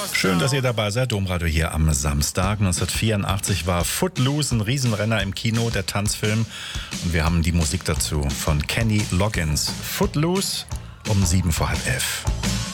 Schön, dass ihr dabei seid. Domradio hier am Samstag. 1984 war Footloose ein Riesenrenner im Kino, der Tanzfilm. Und wir haben die Musik dazu von Kenny Loggins. Footloose um 7 vor halb 11.